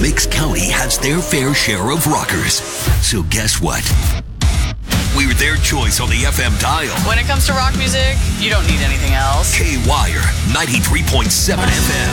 Mix County has their fair share of rockers. So guess what? We're their choice on the FM dial. When it comes to rock music, you don't need anything else. K-Wire, 93.7 FM.